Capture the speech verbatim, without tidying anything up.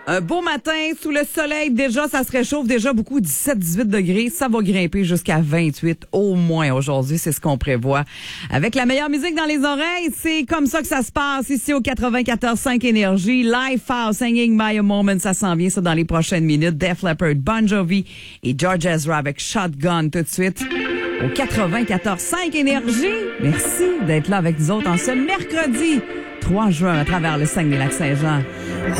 Un beau matin, sous le soleil, déjà, ça se réchauffe déjà beaucoup, dix-sept à dix-huit degrés. Ça va grimper jusqu'à vingt-huit au moins aujourd'hui, c'est ce qu'on prévoit. Avec la meilleure musique dans les oreilles, c'est comme ça que ça se passe ici au quatre-vingt-quatorze cinq Énergie. Lifehouse, Singing My Moment, ça s'en vient, ça, dans les prochaines minutes. Def Leppard, Bon Jovi et George Ezra avec Shotgun tout de suite. Au quatre-vingt-quatorze cinq Énergie. Merci d'être là avec nous autres en ce mercredi trois juin à travers le Saguenay-Lac-Saint-Jean.